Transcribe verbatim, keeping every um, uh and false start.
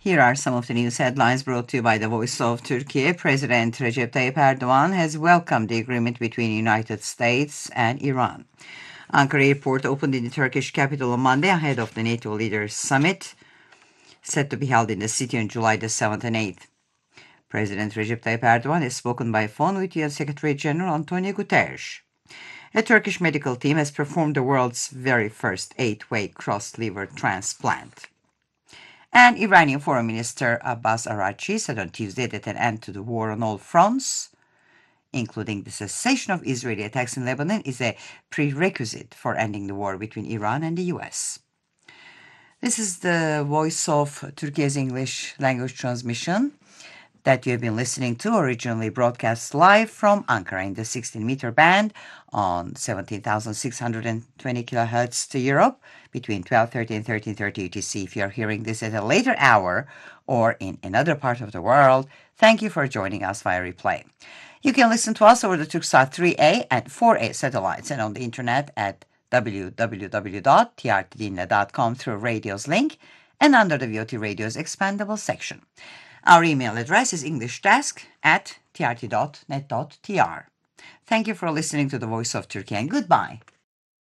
Here are some of the news headlines brought to you by the Voice of Turkey. President Recep Tayyip Erdogan has welcomed the agreement between the United States and Iran. Ankara Airport opened in the Turkish capital on Monday ahead of the NATO Leaders Summit, set to be held in the city on July the seventh and eighth. President Recep Tayyip Erdogan has spoken by phone with U N Secretary General Antonio Guterres. A Turkish medical team has performed the world's very first eight-way cross-liver transplant. And Iranian Foreign Minister Abbas Araghchi said on Tuesday that an end to the war on all fronts, including the cessation of Israeli attacks in Lebanon, is a prerequisite for ending the war between Iran and the U S. This is the Voice of Turkey's English language transmission that you have been listening to, originally broadcast live from Ankara in the sixteen meter band on seventeen thousand six hundred twenty kilohertz to Europe between twelve thirty and thirteen thirty U T C. If you're hearing this at a later hour or in another part of the world, thank you for joining us via replay. You can listen to us over the Turksat three A and four A satellites and on the internet at w w w dot t r t dinle dot com through radio's link and under the V O T Radio's expandable section. Our email address is englishdesk at t r t dot net dot t r. Thank you for listening to the Voice of Turkey and goodbye.